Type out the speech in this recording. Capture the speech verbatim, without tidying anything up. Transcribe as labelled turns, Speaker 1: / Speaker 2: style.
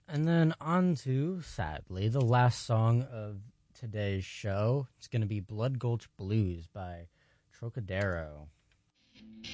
Speaker 1: And then on to, sadly, the last song of today's show. It's going to be Blood Gulch Blues by Trocadero.